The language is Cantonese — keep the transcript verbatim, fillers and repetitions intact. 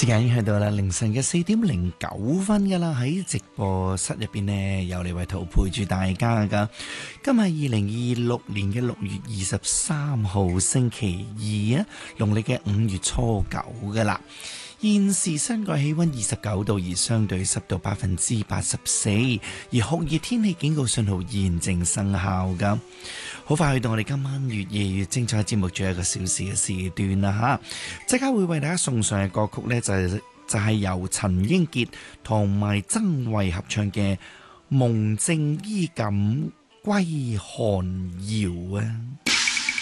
時間已經去到啦，凌晨嘅四點零九分噶啦，喺直播室入邊呢，有李慧圖陪住大家噶。今日二零二六年嘅六月二十三號星期二啊，農曆嘅五月初九噶啦。現時室外氣溫二十九度，而相對濕度百分之八十四，而酷熱天氣警告信號現正生效噶。好快去到我哋今晚越夜越精彩節目，仲有一個小時嘅時段啦吓，即刻會為大家送上嘅歌曲呢，就係、是、就係、是、由陳英傑同埋曾慧合唱嘅《夢正衣錦歸寒窯》啊。